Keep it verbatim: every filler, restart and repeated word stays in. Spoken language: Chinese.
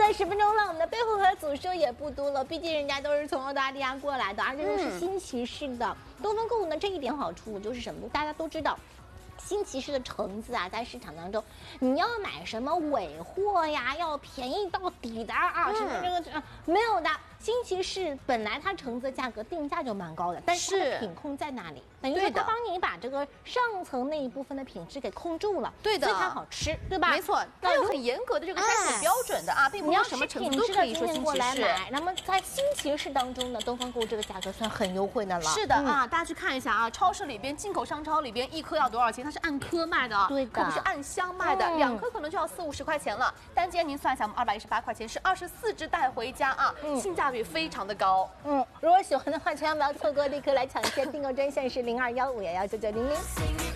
了十分钟了，我们的备货盒组数也不多了，毕竟人家都是从澳大利亚过来的，而且都是新奇士的。东风购物呢，这一点好处就是什么？大家都知道。新奇士的橙子啊，在市场当中，你要买什么尾货呀，要便宜到底的啊，什么这个这、嗯、没有的。新奇士本来它橙子价格定价就蛮高的，但是它的品控在哪里？等于说它帮你把这个上层那一部分的品质给控住了， 对的， 所以它好吃，对吧？ 没错，它有很严格的这个筛选标准的啊，并不是什么橙子都可以说新奇士。 那么在新奇士当中呢，东方购物这个价格算很优惠的了。 是的、嗯、啊，大家去看一下啊，超市里边进口商超里边一颗要多少钱？它是按颗卖的， 对的， 可不是按箱卖的，嗯、两颗可能就要四五十块钱了。但今天您算一下，我们二百一十八块钱是二十四只带回家啊，嗯、性价比非常的高。 嗯，如果喜欢的话，千万不要错过，立刻来抢先订购专线是零二幺五幺幺九九零零。